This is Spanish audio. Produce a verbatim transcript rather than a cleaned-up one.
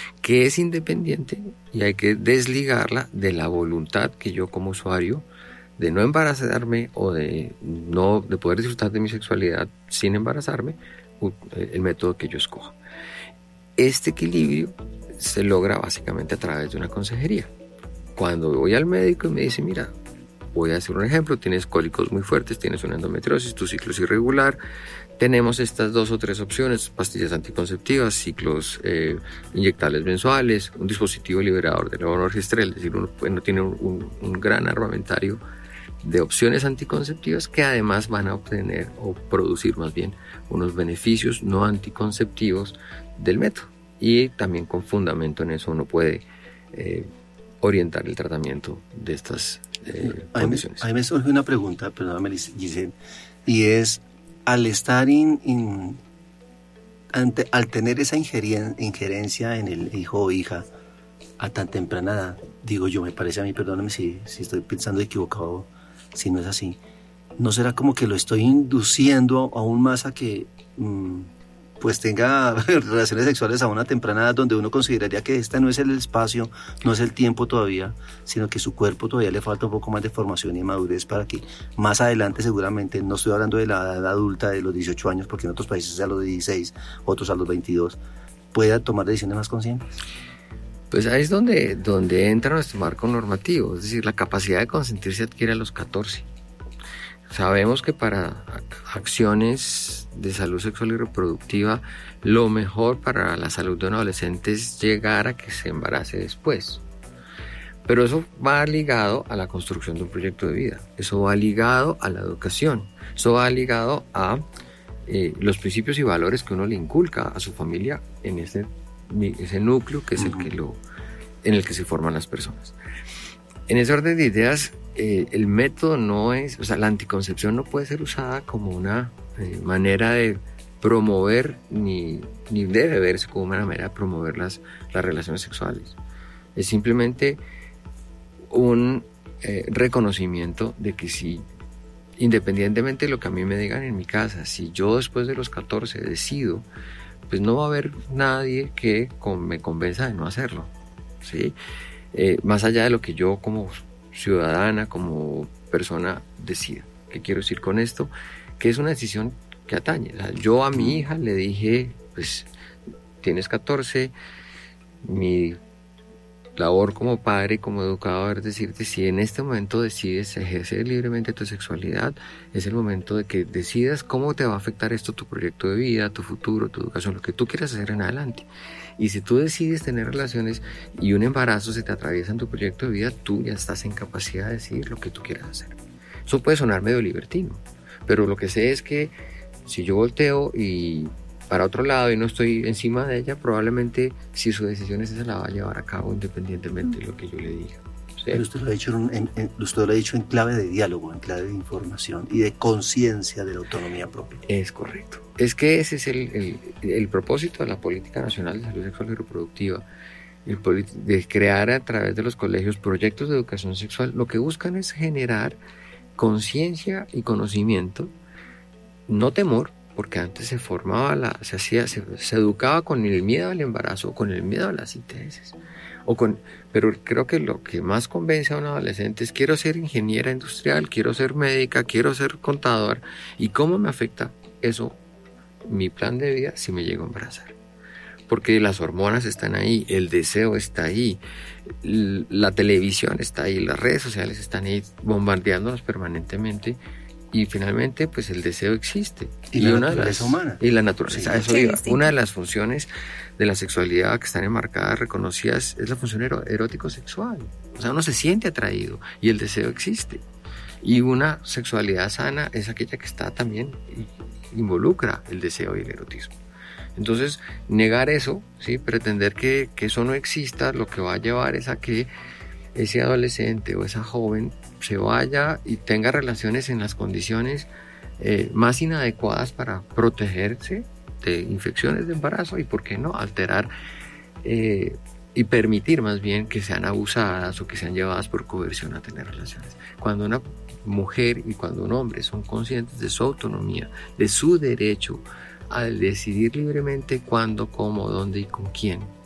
que es independiente y hay que desligarla de la voluntad que yo como usuario de no embarazarme o de no de poder disfrutar de mi sexualidad sin embarazarme, el método que yo escoja. Este equilibrio se logra básicamente a través de una consejería. Cuando voy al médico y me dice, mira, voy a hacer un ejemplo, tienes cólicos muy fuertes, tienes una endometriosis, tu ciclo es irregular, tenemos estas dos o tres opciones, pastillas anticonceptivas, ciclos eh, inyectables mensuales, un dispositivo liberador de levonorgestrel, es decir, uno, uno tiene un, un, un gran armamentario de opciones anticonceptivas que además van a obtener o producir más bien unos beneficios no anticonceptivos del método, y también con fundamento en eso uno puede eh, orientar el tratamiento de estas eh, a condiciones. A mí me surge una pregunta, perdóname Giselle, y es, al estar in, in, ante, al tener esa ingerien, injerencia en el hijo o hija a tan temprana edad, digo yo, me parece a mí, perdóname si, si estoy pensando equivocado, si no es así, ¿no será como que lo estoy induciendo aún más a que mmm, pues tenga relaciones sexuales a una temprana edad, donde uno consideraría que este no es el espacio, no es el tiempo todavía, sino que su cuerpo todavía le falta un poco más de formación y madurez para que más adelante seguramente, no estoy hablando de la edad adulta de los dieciocho años, porque en otros países es a los dieciséis, otros a los veintidós, pueda tomar decisiones más conscientes? Pues ahí es donde, donde entra nuestro marco normativo, es decir, la capacidad de consentir se adquiere a los catorce. Sabemos que para acciones de salud sexual y reproductiva, lo mejor para la salud de un adolescente es llegar a que se embarace después. Pero eso va ligado a la construcción de un proyecto de vida, eso va ligado a la educación, eso va ligado a eh, los principios y valores que uno le inculca a su familia en ese, ese núcleo que es uh-huh. el que lo, en el que se forman las personas. En ese orden de ideas, eh, el método no es, o sea, la anticoncepción no puede ser usada como una eh, manera de promover, ni, ni debe verse como una manera de promover las, las relaciones sexuales. Es simplemente un eh, reconocimiento de que si, independientemente de lo que a mí me digan en mi casa, si yo después de los catorce decido, pues no va a haber nadie que con, me convenza de no hacerlo, ¿sí? Eh, más allá de lo que yo como ciudadana, como persona decida. ¿Qué quiero decir con esto? Que es una decisión que atañe. O sea, yo a mi hija le dije, pues tienes catorce, mi labor como padre y como educador es decirte, si en este momento decides ejercer libremente tu sexualidad, es el momento de que decidas cómo te va a afectar esto tu proyecto de vida, tu futuro, tu educación, lo que tú quieras hacer en adelante. Y si tú decides tener relaciones y un embarazo se te atraviesa en tu proyecto de vida, tú ya estás en capacidad de decidir lo que tú quieras hacer. Eso puede sonar medio libertino, pero lo que sé es que si yo volteo y para otro lado y no estoy encima de ella, probablemente si su decisión es esa la va a llevar a cabo independientemente de lo que yo le diga. ¿Sí? Pero usted lo ha dicho en, en, usted lo ha dicho en clave de diálogo, en clave de información y de conciencia de la autonomía propia. Es correcto. Es que ese es el, el, el propósito de la Política Nacional de Salud Sexual y Reproductiva, el de crear a través de los colegios proyectos de educación sexual. Lo que buscan es generar conciencia y conocimiento, no temor, porque antes se formaba, la, se hacía, se, se educaba con el miedo al embarazo, con el miedo a las I T S, o con, pero creo que lo que más convence a un adolescente es quiero ser ingeniera industrial, quiero ser médica, quiero ser contador, y cómo me afecta eso mi plan de vida si me llego a embarazar. Porque las hormonas están ahí, el deseo está ahí, la televisión está ahí, las redes sociales están ahí bombardeándonos permanentemente. Y finalmente, pues el deseo existe. Y, y la una naturaleza de las, humana. Y la naturaleza, sí. Eso sí, iba. Sí. Una de las funciones de la sexualidad que están enmarcadas, reconocidas, es la función erótico-sexual. O sea, uno se siente atraído y el deseo existe. Y una sexualidad sana es aquella que está también, involucra el deseo y el erotismo. Entonces, negar eso, ¿sí? Pretender que, que eso no exista, lo que va a llevar es a que ese adolescente o esa joven se vaya y tenga relaciones en las condiciones eh, más inadecuadas para protegerse de infecciones de embarazo y, por qué no, alterar eh, y permitir más bien que sean abusadas o que sean llevadas por coerción a tener relaciones. Cuando una mujer y cuando un hombre son conscientes de su autonomía, de su derecho a decidir libremente cuándo, cómo, dónde y con quién